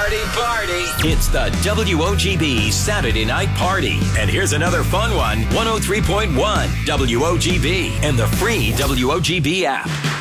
Party, party. It's the WOGB Saturday Night Party. And here's another fun one, 103.1 WOGB and the free WOGB app.